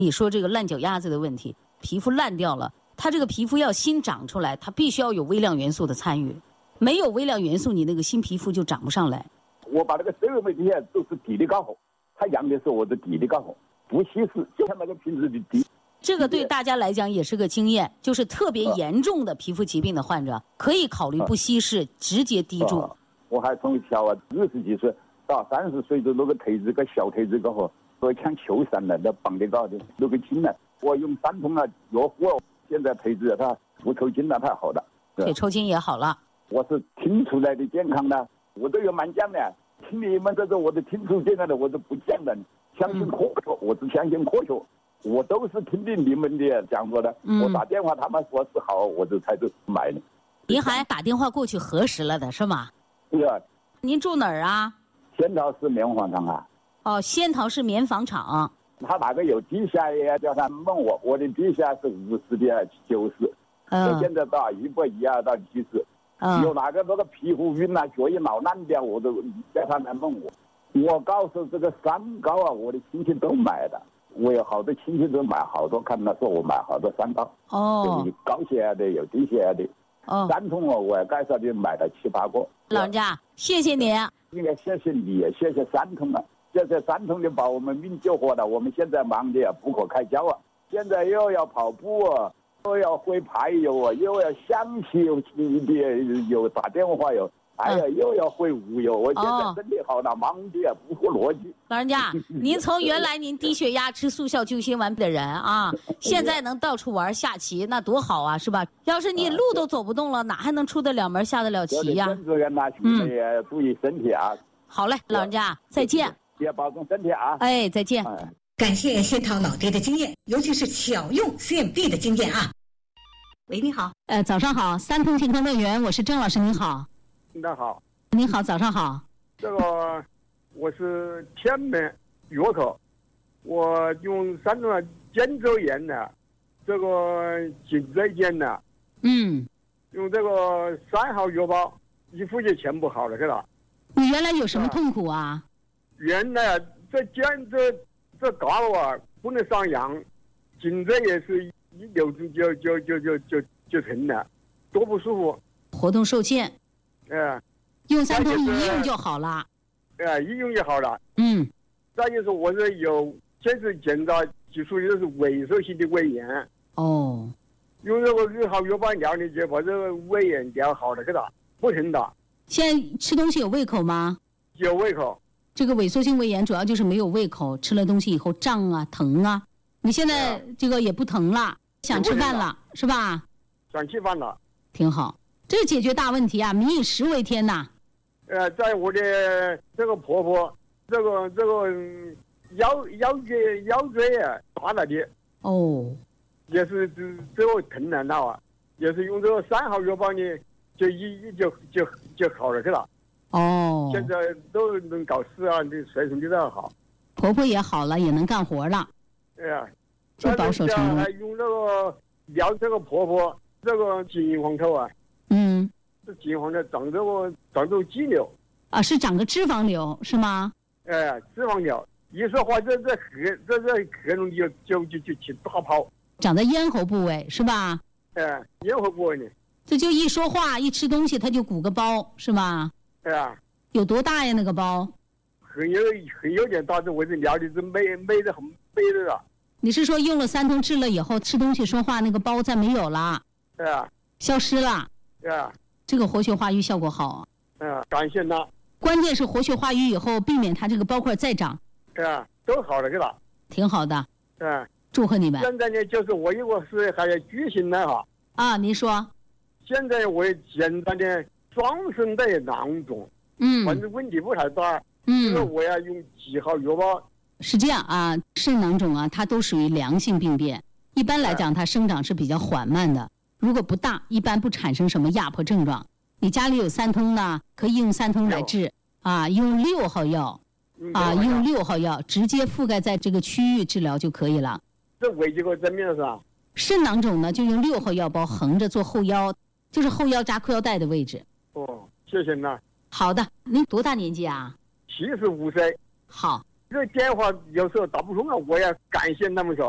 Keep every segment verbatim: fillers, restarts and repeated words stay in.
你说这个烂脚丫子的问题，皮肤烂掉了，它这个皮肤要新长出来，它必须要有微量元素的参与，没有微量元素，你那个新皮肤就长不上来。 我把那个水位底下都是地力高好，它阳的时候我的地力高好，不稀释，就像那个瓶子的地。 这个对大家来讲也是个经验，就是特别严重的皮肤疾病的患者，可以考虑不稀释，直接滴注。 我还从小啊，二十几岁到三十岁的那个腿子个小腿子个吼，都像球伞了，那绑得高的那个筋了。我用三通啊药服，现在腿子它不抽筋了，太好了。 腿抽筋也好了。 我是听出来的健康的，我都有蛮讲的。听你们这个，我都听出健康的，我都不讲的。相信科学，我只相信科学。我都是听听你们的讲过的，嗯、我打电话他们说是好，我就才去买的。 您还打电话过去核实了的是吗？ 对啊。 您住哪儿啊？ 仙桃市棉纺厂啊。 哦，仙桃市棉纺厂。 他那个有低下也叫他问我，我的低下是五十的九十，嗯，现在到一百一啊到七十。嗯。有哪个那个皮肤晕啊，脚一老烂掉，我都叫他来问我。我告诉这个三高啊，我的亲戚都买的。我有好多亲戚都买好多，看他说我买好多三高，哦，有高血压的，有低血压的，哦，三通哦，我介绍的买了七八个。 老人家，谢谢你。 应该谢谢你，谢谢三通了。谢谢三通的把我们命救活了，我们现在忙的不可开交啊！现在又要跑步啊，又要会排油啊，又要详细的有打电话有。哎呀，又要会无油，我现在身体好了，忙的不合逻辑。 老人家，您从原来您低血压吃速效救心丸的人啊，现在能到处玩下棋，那多好啊，是吧？要是你路都走不动了，哪还能出得了门下得了棋呀？ 嗯，也注意身体啊。 好嘞，老人家，再见。 也保重身体啊。 哎，再见。 感谢仙桃老爹的经验，尤其是巧用 C M D 的经验啊。喂，你好。 呃，早上好，三通健康乐园，我是郑老师，您好。 大家好， 你好，早上好。 这个我是天门药口，我用三种肩周炎的，这个颈椎炎的， 嗯， 用这个三号药包，一服就全部好了，是吧？ 你原来有什么痛苦啊？ 原来这肩这这高啊不能上扬，颈椎也是一扭住就就就就就就疼了，多不舒服， 活动受限。 哎， 用三通一用就好了。 哎，一用就好了。 嗯。 再就是我是有先是检查技术就是萎缩性的胃炎。 哦。 用这个二号药包疗的结果，这个胃炎疗好了，是吧？不疼的。 现在吃东西有胃口吗？ 有胃口。 这个萎缩性胃炎主要就是没有胃口，吃了东西以后胀啊、疼啊。你现在这个也不疼了，想吃饭了，是吧？ 想吃饭了。 挺好。这解决大问题啊！民以食为天呐。 呃，在我的这个婆婆，这个这个腰腰椎腰椎啊断了的。 哦。 也是这这个疼难了啊，也是用这个三号药包呢，就一一就就就好了，是吧？ 哦。 现在都能搞事啊，你随身都要好。 婆婆也好了，也能干活了。 哎呀， 就保守成功。 还用这个疗这个婆婆这个颈黄头啊。 嗯， 这颈黄的长这个长这个肌瘤啊，是长个脂肪瘤是吗？ 哎，脂肪瘤，一说话这这核这这核中就就就就起大泡， 长在咽喉部位是吧？ 哎，咽喉部位呢？ 这就一说话一吃东西，它就鼓个包是吧？ 哎呀， 有多大呀那个包？ 很有很有点大，这我这疗的这美美的很美的啊。 你是说用了三通治了以后，吃东西说话那个包再没有了？ 哎呀， 消失了。 啊， 这个活血化瘀效果好。 嗯、啊，感谢他。 关键是活血化瘀以后，避免它这个包块再长。 啊，都好了是吧？ 挺好的。 嗯、啊， 祝贺你们。 现在呢，就是我有个事还要举行呢哈。 啊，您说。 现在我也简单的双生的囊肿， 嗯， 反正问题不太大。 嗯， 就是我要用几号药包。 是这样啊，肾囊肿啊，它都属于良性病变，一般来讲它生长是比较缓慢的。如果不大，一般不产生什么压迫症状。你家里有三通呢，可以用三通来治啊，用六号药啊，用六号药直接覆盖在这个区域治疗就可以了。 这位置给我证明了是吧？ 肾囊肿呢，就用六号药包横着做后腰，就是后腰扎裤腰带的位置。 哦，谢谢呐。 好的，您多大年纪啊？ 七十五岁。 好， 这电话有时候打不通了，我也感谢他们说。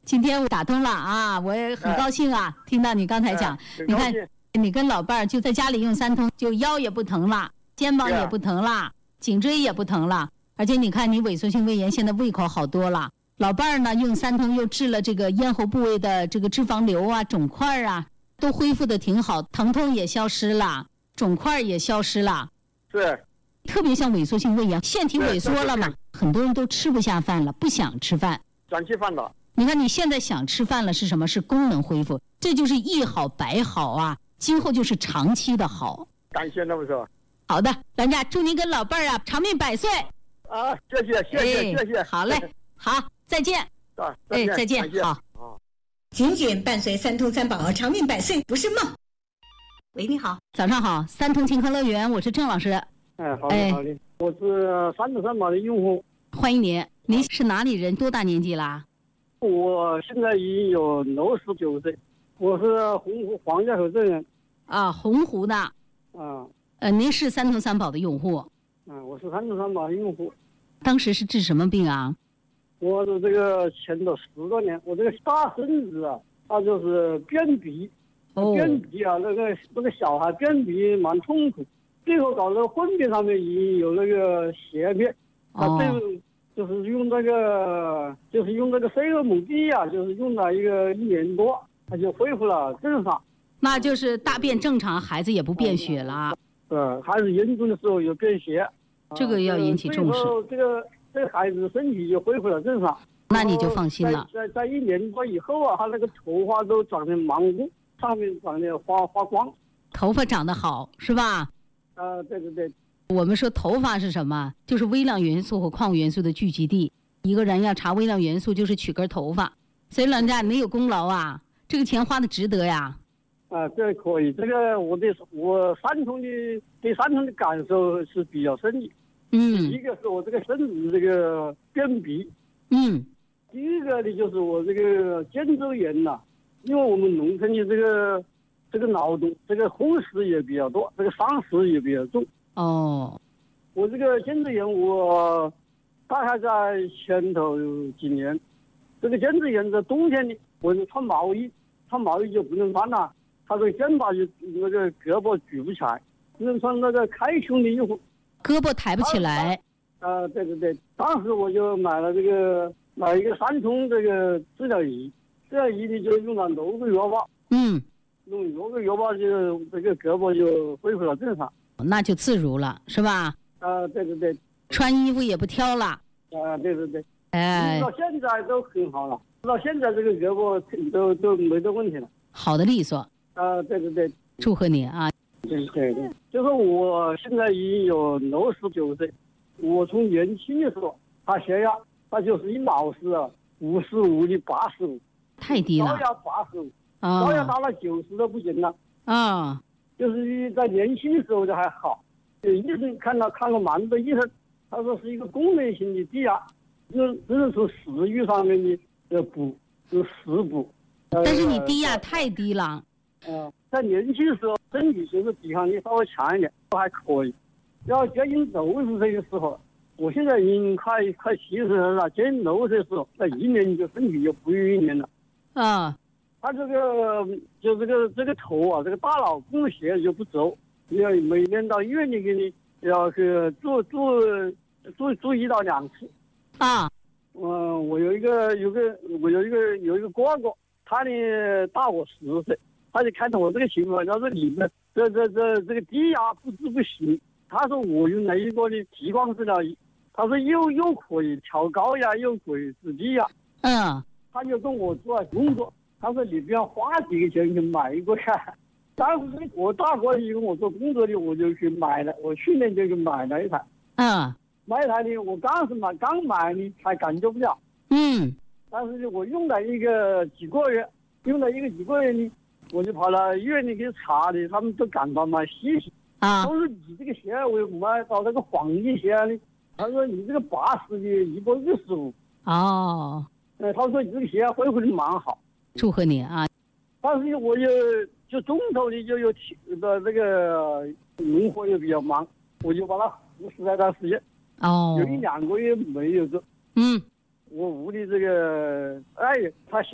今天我打通了啊，我也很高兴啊，听到你刚才讲，你看你跟老伴儿就在家里用三通，就腰也不疼了，肩膀也不疼了，颈椎也不疼了，而且你看你萎缩性胃炎现在胃口好多了。老伴儿呢用三通又治了这个咽喉部位的这个脂肪瘤啊、肿块啊，都恢复的挺好，疼痛也消失了，肿块也消失了。 是。 特别像萎缩性胃炎，腺体萎缩了嘛，很多人都吃不下饭了，不想吃饭。 想吃饭了。 你看你现在想吃饭了是什么？是功能恢复，这就是一好百好啊，今后就是长期的好。 感谢那么说。 好的，咱家祝您跟老伴儿啊长命百岁。 啊，谢谢谢谢谢谢。 好嘞，好，再见。 啊，哎， 再见，好。 紧紧伴随三通三宝长命百岁不是梦。喂，你好。 早上好，三通健康乐园，我是郑老师。 哎，好的好的，我是三通三宝的用户。 欢迎您，您是哪里人？多大年纪啦？ 我现在已经有六十九岁，我是洪湖黄家口镇人。 啊，洪湖的。 啊。 呃，您是三通三宝的用户。 啊，我是三通三宝的用户。 当时是治什么病啊？ 我的这个前头十多年，我这个大孙子啊，他就是便秘。哦。便秘啊，那个那个小孩便秘蛮痛苦，最后搞到粪便上面已经有那个血便。他最后。哦，就是用那个，就是用那个塞尔姆地啊，就是用了一个一年多，他就恢复了正常。 那就是大便正常，孩子也不便血了。 呃，孩子严重的时候有便血， 这个要引起重视。 呃、这个这个孩子身体就恢复了正常， 那你就放心了。 在在在一年多以后啊，他那个头发都长得芒果，上面长得发发光。 头发长得好是吧？ 啊、呃，对对对。 我们说头发是什么？就是微量元素和矿物元素的聚集地。一个人要查微量元素，就是取根头发。所以老人家没有功劳啊，这个钱花的值得呀。 啊，这可以。这个我对我三通的对三通的感受是比较深的。 嗯。 一个是我这个身子这个便秘。 嗯。 第一个呢，就是我这个肩周炎呐、啊，因为我们农村的这个这个劳动，这个工时也比较多，这个伤时也比较重。 哦， 我这个肩周炎，我大概在前头几年，这个肩周炎在冬天里，我就穿毛衣，穿毛衣就不能穿了，他这个肩膀就那个胳膊举不起来，只能穿那个开胸的衣服， 胳膊抬不起来。 啊、呃，对对对，当时我就买了这个买一个三通这个治疗仪，治疗仪呢就用了六个月吧， 嗯， 用六个月吧就这个胳膊就恢复了正常。 那就自如了，是吧？ 啊、呃，对对对， 穿衣服也不挑了。 啊、呃，对对对， 哎， 到现在都很好了，到现在这个胳膊都都没得问题了， 好的利索。 啊、呃，对对对， 祝贺你啊！ 对对对，就是我现在已经有六十九岁，我从年轻的时候，他血压他就是一老是啊，五十五的八十五， 太低了， 高压八十五， 高压到了九十都不行了， 啊、哦。 就是在年轻的时候就还好，医生看到看了蛮多医生，他说是一个功能性的低压，只只能从食欲上面的呃补，就食补。 但是你低压太低了。 啊、呃，在年轻的时候身体就是抵抗力稍微强一点，都还可以。要接近六十岁的时候，我现在已经快快七十岁了，接近六十岁的时候，那一年就身体就不如一年了。 啊。 他这个就这个这个头啊，这个大脑供血就不足，你要每年到医院里给你要去做做做做一到两次。 啊， 嗯、呃，我有一个有个我有一个有一个哥哥，他呢大我十岁，他就看到我这个情况，他说你们这这这这个低压不治不行，他说我用了一个的激光治疗仪，他说又又可以调高压，又可以治低压。 嗯， 他就跟我做工作。他说你不要花几个钱去买一个呀，当时我大哥因为我做工作的，我就去买了，我去年就去买了一台。 嗯， 买一台呢，我刚是买刚买呢还感觉不了。 嗯， 但是呢，我用了一个几个月，用了一个几个月呢，我就跑到医院里给查的，他们都感到蛮稀奇。 啊， 都是你这个血为什么到那个黄金血呢？他说你这个八十的一百二十五。 哦。 呃，他说你这个血恢复的蛮好。 祝贺你啊！ 但是我就就中头的就有的那个农活也比较忙，我就把它服侍了段时间。 哦。 有一两个月没有做。 嗯。 我屋里这个哎，他